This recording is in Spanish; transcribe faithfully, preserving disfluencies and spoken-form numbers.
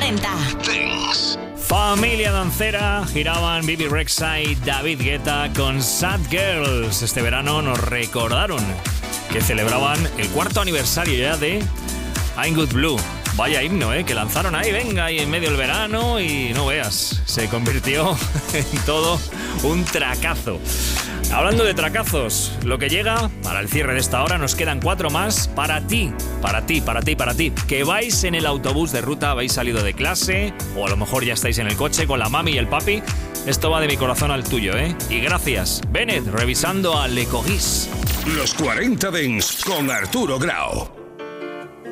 cuarenta. Dance. Familia dancera, giraban Bibi Rexha y David Guetta con Sad Girls. Este verano nos recordaron que celebraban el cuarto aniversario ya de I'm Good Blue. Vaya himno, ¿eh? Que lanzaron ahí, venga, ahí en medio del verano y no veas, se convirtió en todo un tracazo. Hablando de tracazos, lo que llega para el cierre de esta hora, nos quedan cuatro más para ti, para ti, para ti, para ti, que vais en el autobús de ruta, habéis salido de clase o a lo mejor ya estáis en el coche con la mami y el papi. Esto va de mi corazón al tuyo, ¿eh? Y gracias, Bennett, revisando a Le Corris. Los cuarenta Dance con Arturo Grau.